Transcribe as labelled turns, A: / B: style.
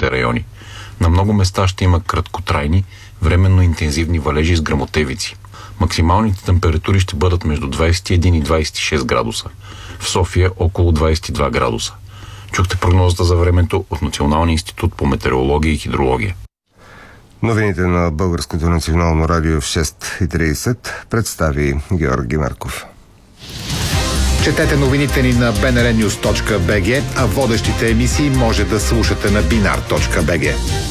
A: южните райони. На много места ще има краткотрайни, временно интензивни валежи с гръмотевици. Максималните температури ще бъдат между 21 и 26 градуса. В София около 22 градуса. Чухте прогнозата за времето от Националния институт по метеорология и хидрология.
B: Новините на Българското национално радио в 6:30 представи Георги Марков.
C: Четете новините ни на bnrnews.bg, а водещите емисии може да слушате на binar.bg.